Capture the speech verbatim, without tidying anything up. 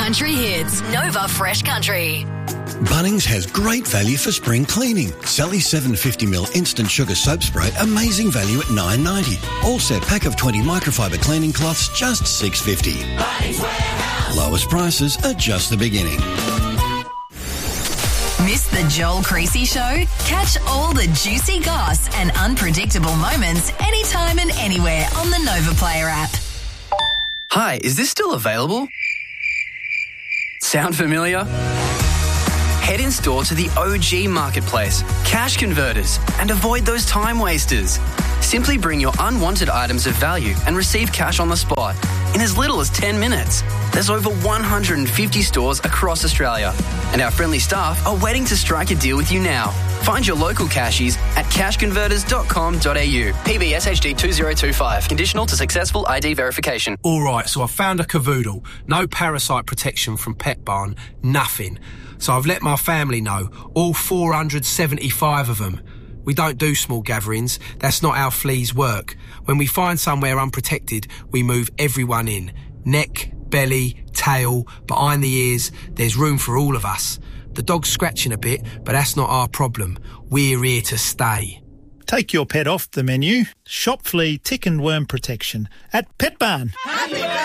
country hits. Nova Fresh Country. Bunnings has great value for spring cleaning. Sally's seven hundred fifty milliliter instant sugar soap spray, amazing value at nine ninety. All set pack of twenty microfiber cleaning cloths, just six fifty. Bunnings Warehouse. Lowest prices are just the beginning. Miss the Joel Creasy Show? Catch all the juicy goss and unpredictable moments anytime and anywhere on the Nova Player app. Hi, is this still available? Sound familiar? Head in store to the O G Marketplace, Cash Converters, and avoid those time wasters. Simply bring your unwanted items of value and receive cash on the spot in as little as ten minutes. There's over one hundred fifty stores across Australia, and our friendly staff are waiting to strike a deal with you now. Find your local cashies at cash converters dot com dot a u. P B S H D two zero two five. Conditional to successful I D verification. All right, so I found a cavoodle. No parasite protection from Pet Barn. Nothing. So I've let my family know, all four hundred seventy-five of them. We don't do small gatherings. That's not how fleas work. When we find somewhere unprotected, we move everyone in. Neck, belly, tail, behind the ears. There's room for all of us. The dog's scratching a bit, but that's not our problem. We're here to stay. Take your pet off the menu. Shop flea, tick and worm protection at Pet Barn.